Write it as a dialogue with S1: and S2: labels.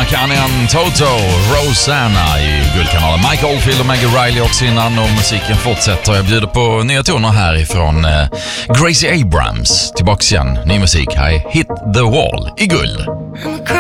S1: McCann, Toto, Rosanna i Guldkanalen. Mike Oldfield och Maggie Riley också innan, och musiken fortsätter. Jag bjuder på nya toner härifrån Gracie Abrams. Tillbaks igen, ny musik här i Hit the Wall i Guld.